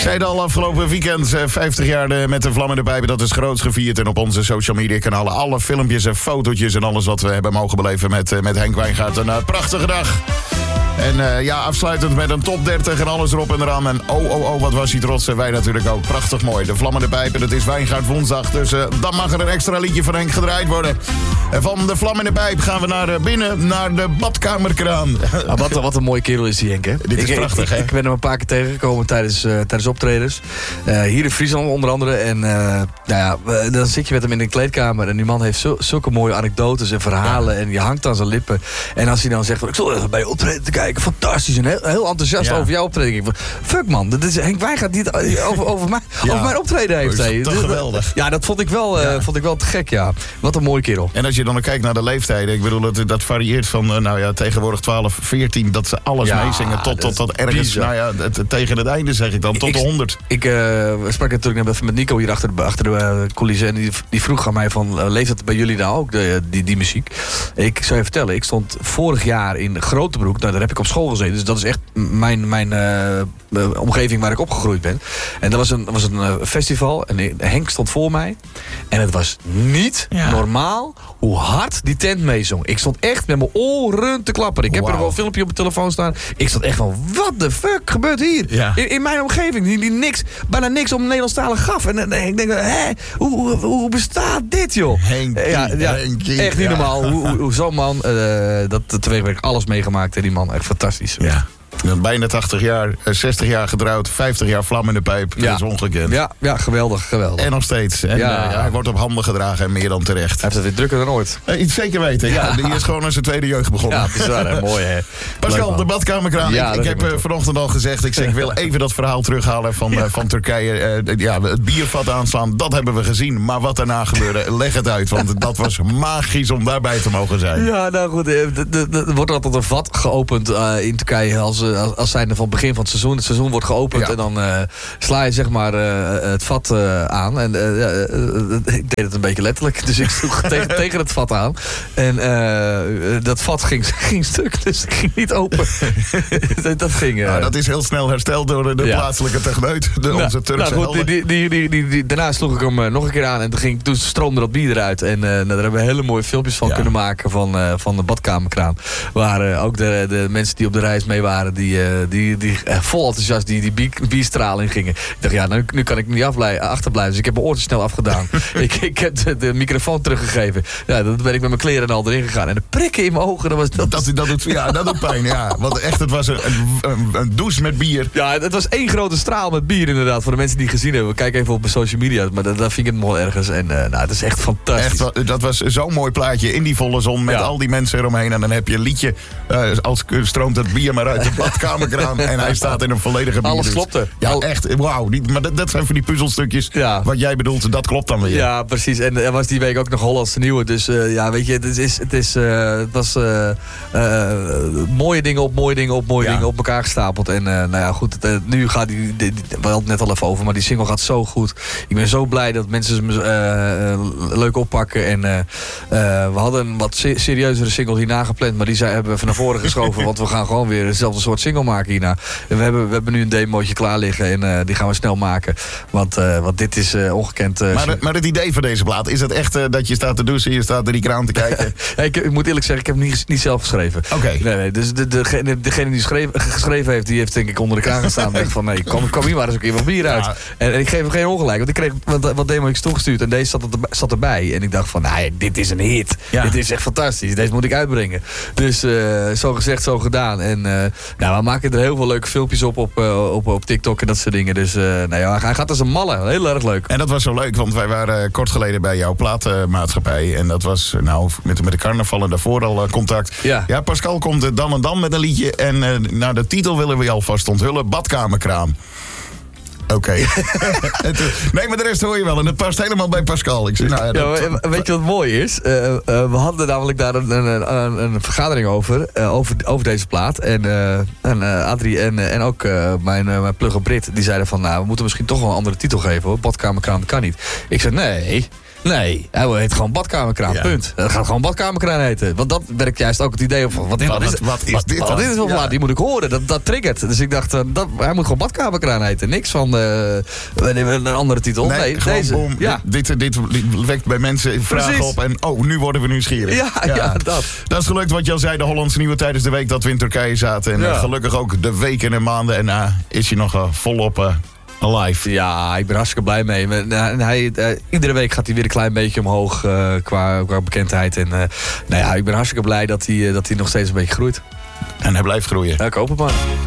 Zeiden al afgelopen weekend 50 jaar met de Vlammende Pijpen. Dat is groots gevierd. En op onze social media kanalen alle filmpjes en fotootjes en alles wat we hebben mogen beleven met Henk Wijngaard. Een prachtige dag. En afsluitend met een top 30 en alles erop en eraan. En wat was hij trots. En wij natuurlijk ook. Prachtig mooi. De Vlammende Pijpen, dat is Wijngaard woensdag. Dus dan mag er een extra liedje van Henk gedraaid worden. En van de Vlammende Pijp gaan we naar binnen, naar de badkamerkraan. Wat een mooie kerel is die Henk, hè? Dit is prachtig, hè? Ik ben hem een paar keer tegengekomen tijdens optredens. Hier in Friesland onder andere. En dan zit je met hem in een kleedkamer. En die man heeft zulke mooie anekdotes en verhalen. Ja. En je hangt aan zijn lippen. En als hij dan zegt, ik zal even bij je optreden te kijken. Fantastisch en heel enthousiast over jouw optreden. Fuck man, dat is Henk Wijngaard die het over mijn optreden heeft. Dat is toch geweldig. Ja, dat vond ik wel te gek, ja. Wat een mooie kerel. En als je dan kijkt naar de leeftijden. Ik bedoel, dat varieert van tegenwoordig 12, 14. Dat ze alles meezingen tot ergens tegen het einde, zeg ik dan. Tot de 100. Ik sprak natuurlijk net even met Nico hier achter de coulissen. En die vroeg aan mij van, leeft het bij jullie nou ook, die muziek? Ik zou je vertellen, ik stond vorig jaar in Grotebroek. Nou, daar heb ik op school gezeten. Dus dat is echt mijn omgeving waar ik opgegroeid ben. En dat was een festival. En Henk stond voor mij. En het was niet normaal hoe hard die tent meezong. Ik stond echt met mijn oren te klapperen. Ik heb er nog wel een filmpje op mijn telefoon staan. Ik stond echt van, what the fuck gebeurt hier? Ja. In mijn omgeving. Die bijna niks om Nederlandstalig gaf. En ik denk, hoe bestaat dit, joh? Henkie. Echt niet normaal. Hoe zo'n man, dat teweegwerkt alles meegemaakt. En die man, echt fantastisch. Ja. Bijna 80 jaar, 60 jaar getrouwd, 50 jaar Vlammende Pijp. Dat is ongekend. Ja, geweldig. En nog steeds. En hij wordt op handen gedragen en meer dan terecht. Hij heeft het weer drukker dan ooit. Iets zeker weten. Ja, die is gewoon aan zijn tweede jeugd begonnen. Ja, dat is waar. Mooi, hè. Pascal, de badkamerkraan. Ik heb vanochtend al gezegd, ik wil even dat verhaal terughalen van Turkije. Het biervat aanslaan, dat hebben we gezien. Maar wat daarna gebeurde, leg het uit. Want dat was magisch om daarbij te mogen zijn. Ja, nou goed. Er wordt altijd een vat geopend in Turkije als zijnde van het begin van het seizoen. Het seizoen wordt geopend en dan sla je zeg maar het vat aan. En ik deed het een beetje letterlijk. Dus ik sloeg tegen het vat aan. En dat vat ging stuk. Dus het ging niet open. Dat ging... dat is heel snel hersteld door de plaatselijke techneut. Onze Turkse helden. Daarna sloeg ik hem nog een keer aan. En toen stroomde dat bier eruit. En daar hebben we hele mooie filmpjes van kunnen maken. Van de badkamerkraan. Waar ook de mensen die op de reis mee waren. Die vol enthousiast die bierstraling gingen. Ik dacht, nu kan ik niet achterblijven. Dus ik heb mijn oortjes snel afgedaan. ik heb de microfoon teruggegeven. Ja, dan ben ik met mijn kleren al erin gegaan. En de prikken in mijn ogen, dat doet pijn, ja. Want echt, het was een douche met bier. Ja, het was één grote straal met bier inderdaad. Voor de mensen die het gezien hebben. Kijk even op mijn social media. Maar daar vind ik het mooi ergens. En het is echt fantastisch. Echt, dat was zo'n mooi plaatje in die volle zon. Met al die mensen eromheen. En dan heb je een liedje. Als stroomt het bier maar uit de badkamerkraan. En hij staat in een volledige bier. Alles klopte. Ja, echt. Wauw. Maar dat zijn van die puzzelstukjes. Ja. Wat jij bedoelt, dat klopt dan weer. Ja, precies. En er was die week ook nog Hollandse Nieuwe. Dus weet je, het was mooie dingen op mooie dingen op mooie dingen op elkaar gestapeld. En goed, nu gaat we hadden het net al even over, maar die single gaat zo goed. Ik ben zo blij dat mensen ze leuk oppakken. En we hadden een wat serieuzere single hierna gepland, maar die hebben we even naar voren geschoven. Want we gaan gewoon weer dezelfde soort single maken hierna. En we hebben nu een demootje klaar liggen en die gaan we snel maken. Want dit is ongekend. Maar het idee van deze plaat, is het echt dat je staat te douchen, je staat naar die kraan te kijken? Ik moet eerlijk zeggen, ik heb het niet zelf geschreven. Oké. Nee, dus degene die geschreven heeft, die heeft denk ik onder de kraan gestaan. En dacht van, nee, kom hier maar eens een keer wat bier uit. Ja. En ik geef hem geen ongelijk, want ik kreeg wat demo's toegestuurd en deze zat erbij. En ik dacht van, dit is een hit. Ja. Dit is echt fantastisch. Deze moet ik uitbrengen. Dus zo gezegd, zo gedaan. En we maken er heel veel leuke filmpjes op TikTok en dat soort dingen. Dus hij gaat als een malle. Heel erg leuk. En dat was zo leuk, want wij waren kort geleden bij jouw platenmaatschappij. En dat was met de carnaval en daarvoor al contact. Ja, Pascal komt dan en dan met een liedje. En de titel willen we je alvast onthullen. Badkamerkraan. Oké. Nee, maar de rest hoor je wel. En het past helemaal bij Pascal. Ik zeg, weet je wat mooi is? We hadden namelijk daar een vergadering over deze plaat. En Adrie en ook mijn plugger Brit, die zeiden van, we moeten misschien toch wel een andere titel geven, hoor. Badkamerkraan kan niet. Ik zei, nee, Nee, hij heet gewoon badkamerkraan, punt. Dat gaat gewoon badkamerkraan heten. Want dat werkt juist ook het idee op van, wat is dit dan? Wat is dit voor die moet ik horen, dat triggert. Dus ik dacht, hij moet gewoon badkamerkraan heten. Niks van een andere titel. Nee, deze. Boom, dit wekt bij mensen vragen op en nu worden we nieuwsgierig. Ja, dat. Dat is gelukt wat je al zei, de Hollandse Nieuwe tijdens de week dat we in Turkije zaten. En gelukkig ook de weken en maanden. En is hij nog volop alive. Ja, ik ben hartstikke blij mee. Iedere week gaat hij weer een klein beetje omhoog qua bekendheid. En ik ben hartstikke blij dat hij nog steeds een beetje groeit. En hij blijft groeien. Ja, ik hoop het maar.